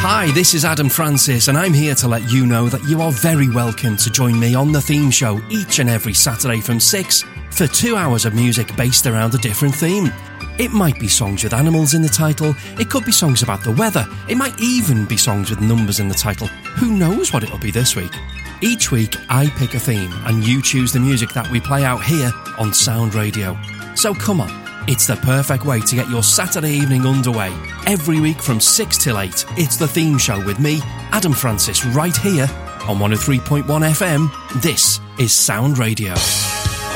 Hi, this is Adam Francis, and I'm here to let you know that you are very welcome to join me on The Theme Show each and every Saturday from 6 for 2 hours of music based around a different theme. It might be songs with animals in the title, it could be songs about the weather, it might even be songs with numbers in the title. Who knows what it'll be this week? Each week, I pick a theme, and you choose the music that we play out here on Sound Radio. So come on. It's the perfect way to get your Saturday evening underway. Every week from 6 till 8, it's The Theme Show with me, Adam Francis, right here on 103.1 FM. This is Sound Radio.